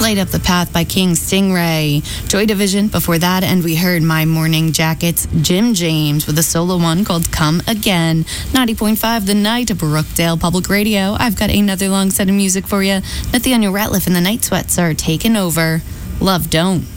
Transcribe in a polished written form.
Light Up the Path by King Stingray. Joy Division before that, and we heard My Morning Jackets, Jim James, with a solo one called Come Again. 90.5 The Night of Brookdale Public Radio. I've got another long set of music for you. Nathaniel Ratliff and the Night Sweats are taking over. Love Don't.